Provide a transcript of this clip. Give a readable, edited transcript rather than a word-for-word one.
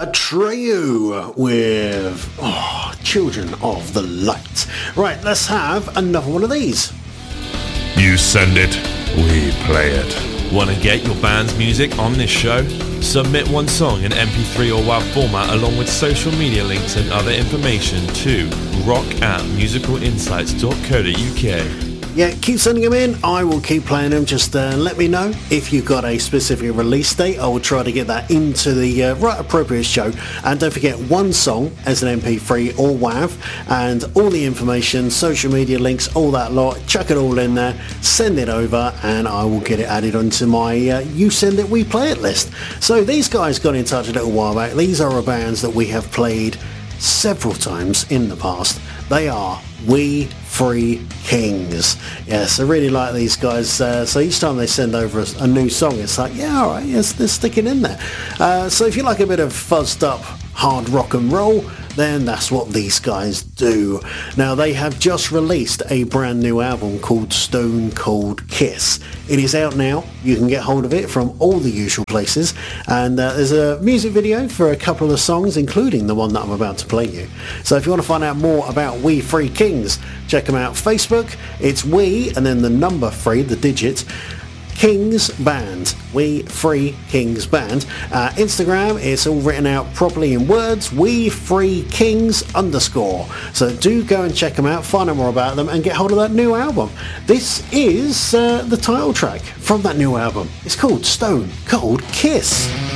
Atreyu with Children of the Light. Right, let's have another one of these. You send it, we play it. Want to get your band's music on this show? Submit one song in MP3 or WAV format along with social media links and other information to rock@musicalinsights.co.uk. Yeah, keep sending them in. I will keep playing them. Just let me know if you've got a specific release date. I will try to get that into the right appropriate show. And don't forget, one song as an MP3 or WAV, and all the information, social media links, all that lot. Chuck it all in there, send it over, and I will get it added onto my You Send It, We Play It list. So these guys got in touch a little while back. These are bands that we have played several times in the past. They are We Free Kings. Yes, I really like these guys. So each time they send over a new song, it's like, yeah, all right, yes, they're sticking in there. So if you like a bit of fuzzed up hard rock and roll, then that's what these guys do. Now, they have just released a brand new album called Stone Cold Kiss. It is out now. You can get hold of it from all the usual places. And there's a music video for a couple of the songs, including the one that I'm about to play you. So if you want to find out more about We Free Kings, check them out. Facebook, it's We, and then the number 3, the digit, Kings Band. We Free Kings Band. Instagram, it's all written out properly in words, We Free Kings _. So do go and check them out, find out more about them, and get hold of that new album. This is the title track from that new album. It's called Stone Cold Kiss.